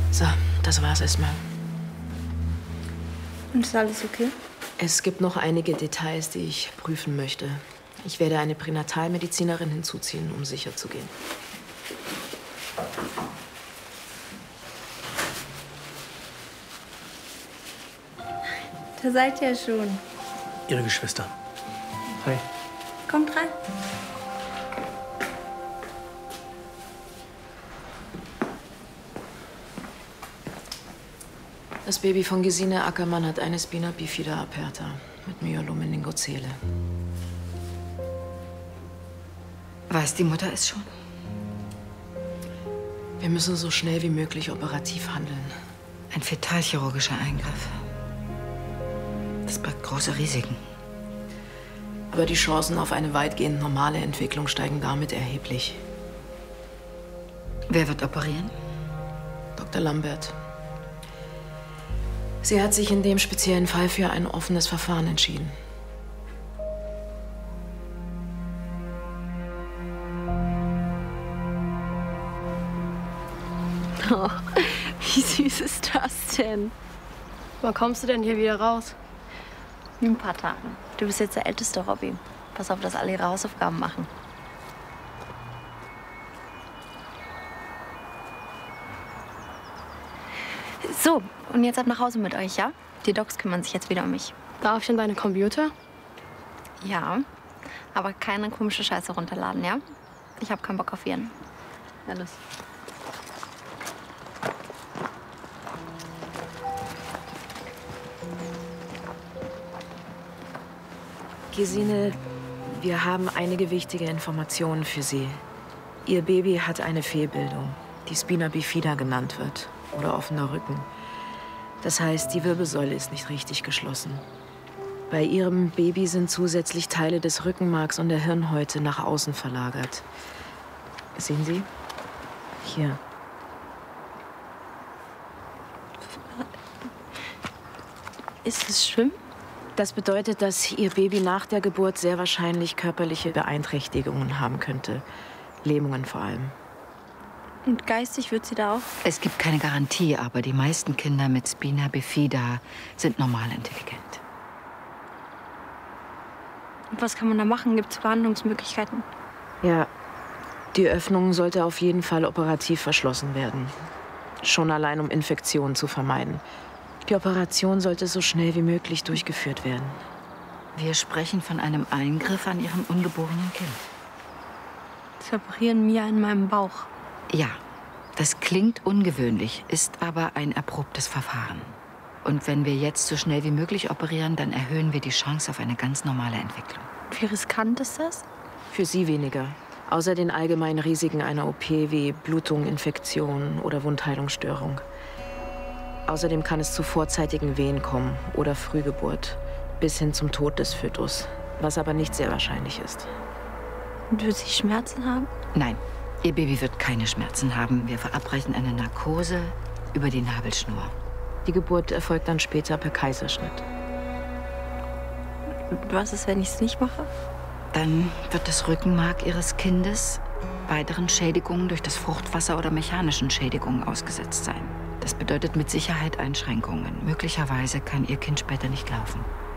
So, das war's erstmal. Und ist alles okay? Es gibt noch einige Details, die ich prüfen möchte. Ich werde eine Pränatalmedizinerin hinzuziehen, um sicher zu gehen. Da seid ihr schon. Ihre Geschwister. Hi. Kommt rein. Das Baby von Gesine Ackermann hat eine Spina bifida aperta mit Myelomeningozele. Weiß die Mutter es schon? Wir müssen so schnell wie möglich operativ handeln. Ein fetalchirurgischer Eingriff. Das birgt große Risiken. Aber die Chancen auf eine weitgehend normale Entwicklung steigen damit erheblich. Wer wird operieren? Dr. Lambert. Sie hat sich in dem speziellen Fall für ein offenes Verfahren entschieden. Oh, wie süß ist das denn? Wann kommst du denn hier wieder raus? In ein paar Tagen. Du bist jetzt der älteste Robby. Pass auf, dass alle ihre Hausaufgaben machen. So, und jetzt ab nach Hause mit euch, ja? Die Docs kümmern sich jetzt wieder um mich. Darf ich an deine Computer? Ja, aber keine komische Scheiße runterladen, ja? Ich habe keinen Bock auf Viren. Ja, los. Gesine, wir haben einige wichtige Informationen für Sie. Ihr Baby hat eine Fehlbildung, die Spina bifida genannt wird, oder offener Rücken. Das heißt, die Wirbelsäule ist nicht richtig geschlossen. Bei Ihrem Baby sind zusätzlich Teile des Rückenmarks und der Hirnhäute nach außen verlagert. Sehen Sie? Hier. Ist es schlimm? Das bedeutet, dass Ihr Baby nach der Geburt sehr wahrscheinlich körperliche Beeinträchtigungen haben könnte. Lähmungen vor allem. Und geistig wird sie da auch? Es gibt keine Garantie, aber die meisten Kinder mit Spina bifida sind normal intelligent. Und was kann man da machen? Gibt es Behandlungsmöglichkeiten? Ja, die Öffnung sollte auf jeden Fall operativ verschlossen werden. Schon allein, um Infektionen zu vermeiden. Die Operation sollte so schnell wie möglich durchgeführt werden. Wir sprechen von einem Eingriff an Ihrem ungeborenen Kind. Sie operieren Mia in meinem Bauch. Ja, das klingt ungewöhnlich, ist aber ein erprobtes Verfahren. Und wenn wir jetzt so schnell wie möglich operieren, dann erhöhen wir die Chance auf eine ganz normale Entwicklung. Wie riskant ist das? Für Sie weniger. Außer den allgemeinen Risiken einer OP wie Blutung, Infektion oder Wundheilungsstörung. Außerdem kann es zu vorzeitigen Wehen kommen oder Frühgeburt, bis hin zum Tod des Fötus, was aber nicht sehr wahrscheinlich ist. Und wird sie Schmerzen haben? Nein, Ihr Baby wird keine Schmerzen haben. Wir verabreichen eine Narkose über die Nabelschnur. Die Geburt erfolgt dann später per Kaiserschnitt. Und was ist, wenn ich es nicht mache? Dann wird das Rückenmark Ihres Kindes weiteren Schädigungen durch das Fruchtwasser oder mechanischen Schädigungen ausgesetzt sein. Das bedeutet mit Sicherheit Einschränkungen. Möglicherweise kann Ihr Kind später nicht laufen.